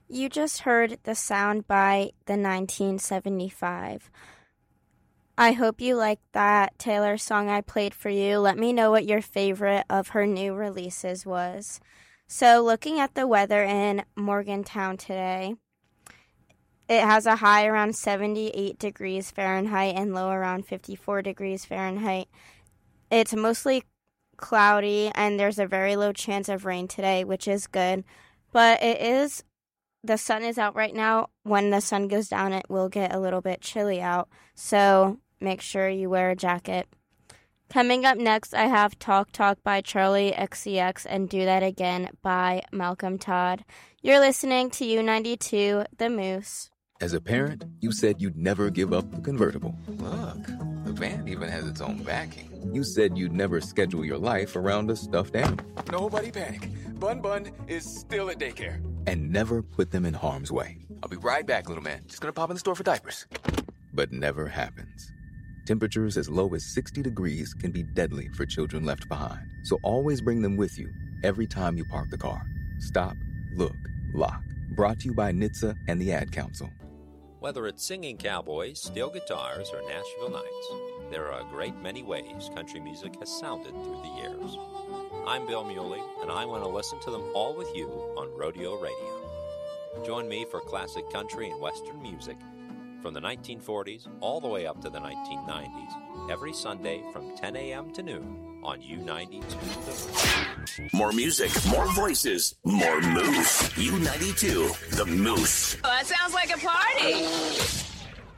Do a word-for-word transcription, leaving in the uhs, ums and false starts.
You just heard the sound by the nineteen seventy-five. I hope you liked that Taylor song I played for you. Let me know what your favorite of her new releases was. So looking at the weather in Morgantown today, it has a high around seventy-eight degrees Fahrenheit and low around fifty-four degrees Fahrenheit. It's mostly cloudy and there's a very low chance of rain today, which is good. But it is, the sun is out right now. When the sun goes down, it will get a little bit chilly out. So make sure you wear a jacket. Coming up next, I have Talk Talk by Charlie X C X and Do That Again by Malcolm Todd. You're listening to U ninety-two, The Moose. As a parent, you said you'd never give up the convertible. Look, the van even has its own backing. You said you'd never schedule your life around a stuffed animal. Nobody panic. Bun Bun is still at daycare. And never put them in harm's way. I'll be right back, little man. Just gonna pop in the store for diapers. But never happens. Temperatures as low as sixty degrees can be deadly for children left behind. So always bring them with you every time you park the car. Stop, look, lock. Brought to you by N H T S A and the Ad Council. Whether it's singing cowboys, steel guitars, or Nashville Nights, there are a great many ways country music has sounded through the years. I'm Bill Muley, and I want to listen to them all with you on Rodeo Radio. Join me for classic country and western music from the nineteen forties all the way up to the nineteen nineties, every Sunday from ten a.m. to noon on U ninety-two. More music, more voices, more moose. U ninety-two, The Moose. Oh, that sounds like a party.